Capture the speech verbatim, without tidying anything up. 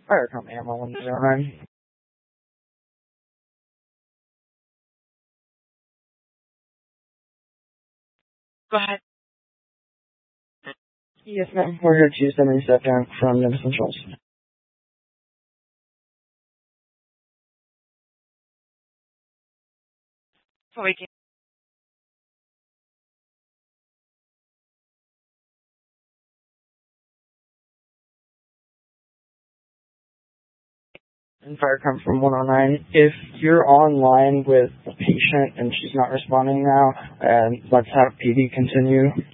Fire company, I'm on one zero nine. Go ahead. Yes, ma'am. We're here to send a step down from Nimbus Insurance. So we can And fire come from one oh nine. If you're online with a patient and she's not responding now, and let's have P D continue